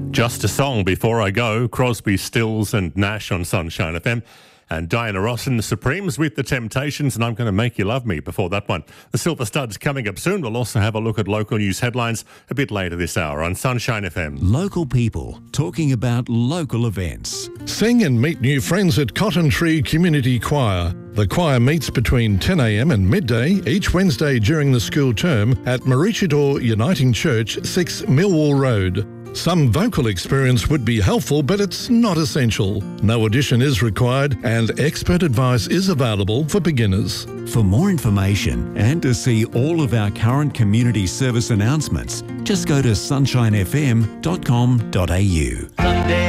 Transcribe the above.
Just a song before I go. Crosby, Stills and Nash on Sunshine FM. And Diana Ross and the Supremes with The Temptations, and I'm Going to Make You Love Me before that one. The Silver Stud's coming up soon. We'll also have a look at local news headlines a bit later this hour on Sunshine FM. Local people talking about local events. Sing and meet new friends at Cotton Tree Community Choir. The choir meets between 10 a.m. and midday each Wednesday during the school term at Maroochydore Uniting Church, 6 Millwall Road. Some vocal experience would be helpful, but it's not essential. No audition is required and expert advice is available for beginners. For more information and to see all of our current community service announcements, just go to sunshinefm.com.au.